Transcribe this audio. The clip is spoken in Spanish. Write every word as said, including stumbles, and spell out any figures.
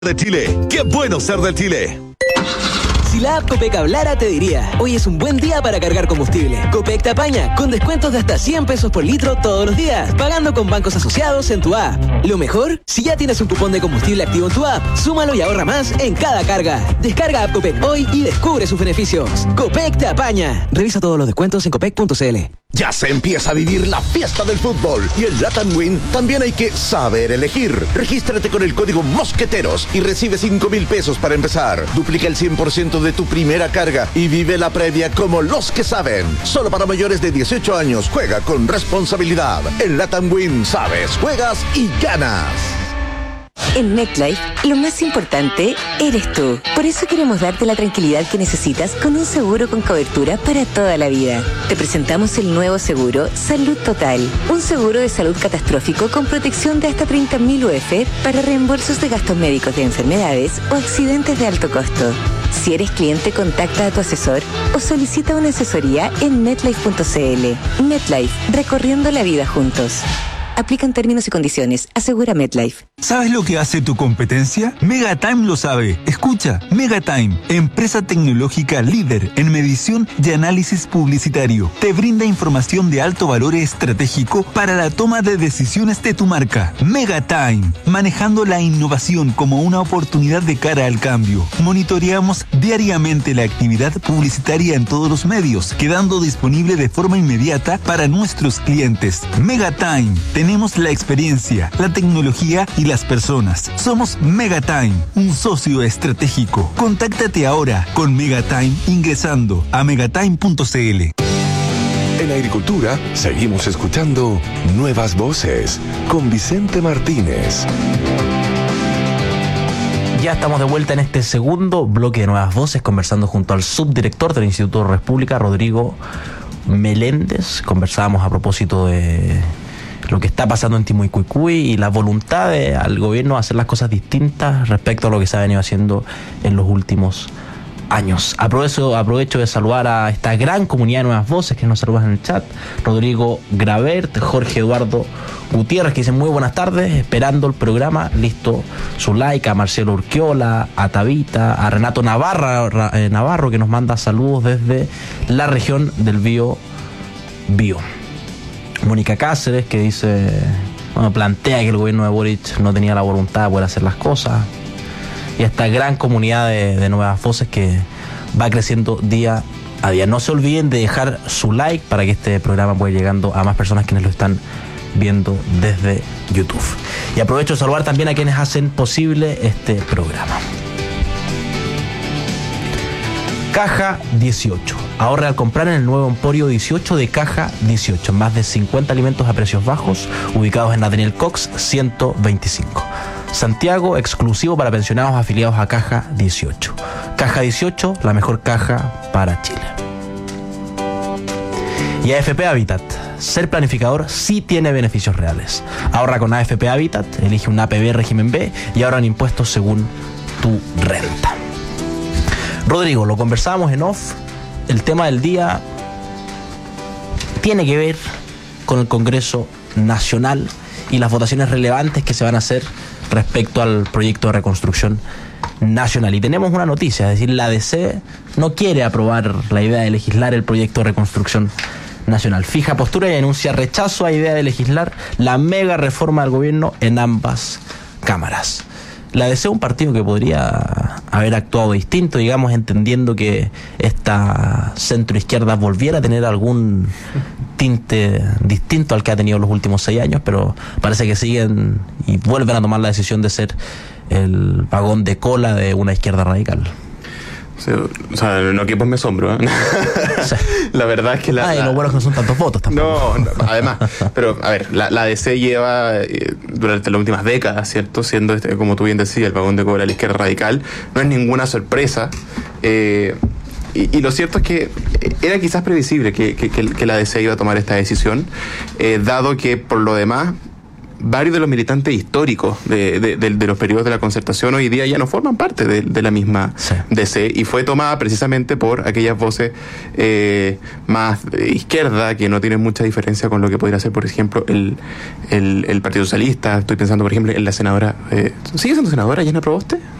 De Chile, qué bueno ser de Chile. Si la app Copec hablara, te diría: hoy es un buen día para cargar combustible. Copec te apaña, con descuentos de hasta cien pesos por litro todos los días, pagando con bancos asociados en tu app. Lo mejor, si ya tienes un cupón de combustible activo en tu app, súmalo y ahorra más en cada carga. Descarga app Copec hoy y descubre sus beneficios. Copec te apaña. Revisa todos los descuentos en copec punto cl. Ya se empieza a vivir la fiesta del fútbol y en Latam Win también hay que saber elegir. Regístrate con el código Mosqueteros y recibe cinco mil pesos para empezar. Duplica el cien por ciento de tu primera carga y vive la previa como los que saben. Solo para mayores de dieciocho años. Juega con responsabilidad. En Latam Win sabes, juegas y ganas. En MetLife, lo más importante eres tú. Por eso queremos darte la tranquilidad que necesitas con un seguro con cobertura para toda la vida. Te presentamos el nuevo seguro Salud Total. Un seguro de salud catastrófico con protección de hasta treinta mil U F para reembolsos de gastos médicos de enfermedades o accidentes de alto costo. Si eres cliente, contacta a tu asesor o solicita una asesoría en metlife punto cl. MetLife, recorriendo la vida juntos. Aplican términos y condiciones. Asegura MetLife. ¿Sabes lo que hace tu competencia? Megatime lo sabe. Escucha, Megatime, empresa tecnológica líder en medición y análisis publicitario. Te brinda información de alto valor estratégico para la toma de decisiones de tu marca. Megatime, manejando la innovación como una oportunidad de cara al cambio. Monitoreamos diariamente la actividad publicitaria en todos los medios, quedando disponible de forma inmediata para nuestros clientes. Megatime, tenemos la experiencia, la tecnología y las personas. Somos Megatime, un socio estratégico. Contáctate ahora con Megatime ingresando a megatime punto cl. En Agricultura seguimos escuchando Nuevas Voces con Vicente Martínez. Ya estamos de vuelta en este segundo bloque de Nuevas Voces, conversando junto al subdirector del Instituto República, Rodrigo Meléndez. Conversábamos a propósito de lo que está pasando en Timucuicui y la voluntad del gobierno de hacer las cosas distintas respecto a lo que se ha venido haciendo en los últimos años. Aprovecho, aprovecho de saludar a esta gran comunidad de Nuevas Voces que nos saludan en el chat: Rodrigo Gravert, Jorge Eduardo Gutiérrez, que dicen muy buenas tardes, esperando el programa, listo su like, a Marcelo Urquiola, a Tabita, a Renato Navarra, eh, Navarro, que nos manda saludos desde la región del Bío Bío. Mónica Cáceres, que dice, bueno, plantea que el gobierno de Boric no tenía la voluntad de poder hacer las cosas. Y esta gran comunidad de, de Nuevas Voces que va creciendo día a día. No se olviden de dejar su like para que este programa pueda llegando a más personas quienes lo están viendo desde YouTube. Y aprovecho de saludar también a quienes hacen posible este programa. Caja dieciocho. Ahorre al comprar en el nuevo Emporio dieciocho de Caja dieciocho. Más de cincuenta alimentos a precios bajos, ubicados en la Daniel Cox ciento veinticinco. Santiago, exclusivo para pensionados afiliados a Caja dieciocho. Caja dieciocho, la mejor caja para Chile. Y A F P Habitat. Ser planificador sí tiene beneficios reales. Ahorra con A F P Habitat, elige un A P B régimen B y ahorran impuestos según tu renta. Rodrigo, lo conversábamos en off, el tema del día tiene que ver con el Congreso Nacional y las votaciones relevantes que se van a hacer respecto al proyecto de reconstrucción nacional. Y tenemos una noticia, es decir, la A D C no quiere aprobar la idea de legislar el proyecto de reconstrucción nacional. Fija postura y anuncia rechazo a la idea de legislar la mega reforma del gobierno en ambas cámaras. La A D C es un partido que podría haber actuado distinto, digamos, entendiendo que esta centroizquierda volviera a tener algún tinte distinto al que ha tenido los últimos seis años, pero parece que siguen y vuelven a tomar la decisión de ser el vagón de cola de una izquierda radical. O sea, no quepo en mi asombro, ¿eh? Sí. La verdad es que la... Ah, y la... lo bueno es que no son tantos votos tampoco. No, no, además. Pero, a ver, la, la A D C lleva eh, durante las últimas décadas, ¿cierto? Siendo, este, como tú bien decías, el vagón de cola de la izquierda radical. No es ninguna sorpresa. Eh, y, y lo cierto es que era quizás previsible que, que, que la A D C iba a tomar esta decisión, eh, dado que, por lo demás, varios de los militantes históricos de, de, de, de los periodos de la Concertación hoy día ya no forman parte de, de la misma sí. D C, y fue tomada precisamente por aquellas voces eh, más de izquierda, que no tienen mucha diferencia con lo que podría ser, por ejemplo, el, el, el Partido Socialista. Estoy pensando, por ejemplo, en la senadora, eh, ¿sigue siendo senadora Yana Proboste?